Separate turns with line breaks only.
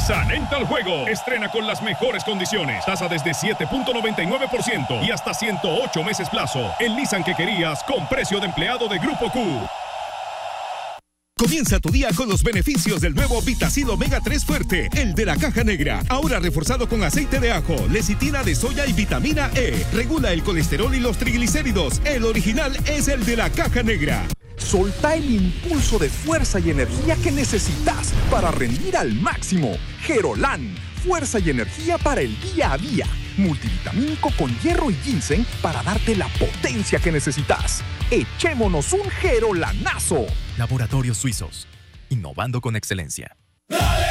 Nissan entra al juego. Estrena con las mejores condiciones. Tasa desde 7.99% y hasta 108 meses plazo. El Nissan que querías con precio de empleado de Grupo Q.
Comienza tu día con los beneficios del nuevo Vitacil Omega 3 Fuerte, el de la caja negra. Ahora reforzado con aceite de ajo, lecitina de soya y vitamina E. Regula el colesterol y los triglicéridos. El original es el de la caja negra.
Solta el impulso de fuerza y energía que necesitas para rendir al máximo. Gerolán, fuerza y energía para el día a día. Multivitamínico con hierro y ginseng para darte la potencia que necesitas. Echémonos un gerolanazo.
Laboratorios Suizos, innovando con excelencia.
¡Dale!